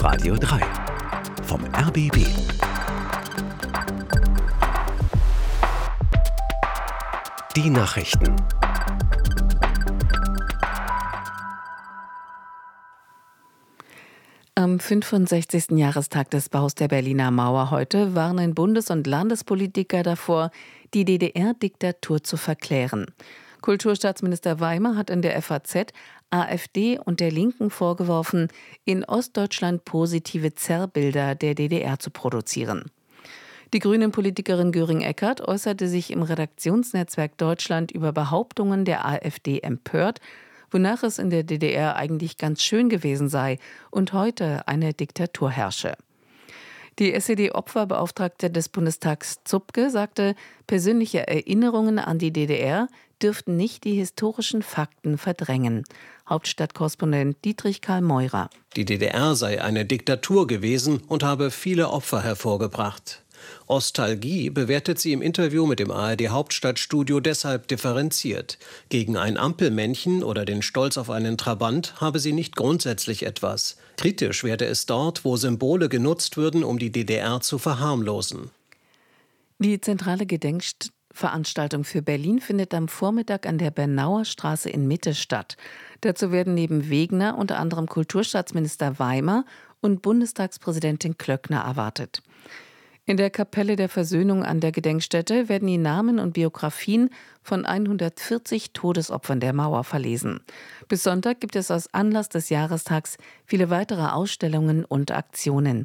Radio 3 vom RBB. Die Nachrichten. Am 65. Jahrestag des Baus der Berliner Mauer heute warnen Bundes- und Landespolitiker davor, die DDR-Diktatur zu verklären. Kulturstaatsminister Weimer hat in der FAZ AfD und der Linken vorgeworfen, in Ostdeutschland positive Zerrbilder der DDR zu produzieren. Die Grünen-Politikerin Göring-Eckardt äußerte sich im Redaktionsnetzwerk Deutschland über Behauptungen der AfD empört, wonach es in der DDR eigentlich ganz schön gewesen sei und heute eine Diktatur herrsche. Die SED-Opferbeauftragte des Bundestags Zupke sagte, persönliche Erinnerungen an die DDR dürften nicht die historischen Fakten verdrängen. Hauptstadtkorrespondent Dietrich Karl Meurer. Die DDR sei eine Diktatur gewesen und habe viele Opfer hervorgebracht. Ostalgie bewertet sie im Interview mit dem ARD-Hauptstadtstudio deshalb differenziert. Gegen ein Ampelmännchen oder den Stolz auf einen Trabant habe sie nicht grundsätzlich etwas. Kritisch werde es dort, wo Symbole genutzt würden, um die DDR zu verharmlosen. Die zentrale Gedenkveranstaltung für Berlin findet am Vormittag an der Bernauer Straße in Mitte statt. Dazu werden neben Wegner unter anderem Kulturstaatsminister Weimer und Bundestagspräsidentin Klöckner erwartet. In der Kapelle der Versöhnung an der Gedenkstätte werden die Namen und Biografien von 140 Todesopfern der Mauer verlesen. Bis Sonntag gibt es aus Anlass des Jahrestags viele weitere Ausstellungen und Aktionen.